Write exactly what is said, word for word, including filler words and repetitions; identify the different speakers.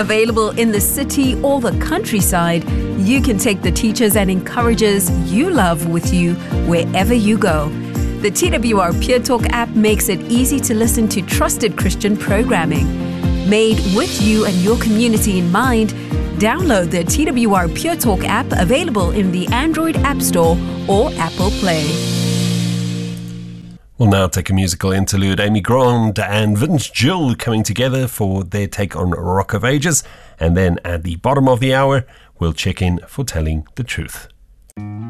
Speaker 1: Available in the city or the countryside, you can take the teachers and encouragers you love with you wherever you go. The T W R Peer Talk app makes it easy to listen to trusted Christian programming. Made with you and your community in mind, download the T W R Peer Talk app, available in the Android App Store or Apple Play.
Speaker 2: We'll now take a musical interlude. Amy Grant and Vince Gill coming together for their take on Rock of Ages. And then at the bottom of the hour, we'll check in for Telling the Truth.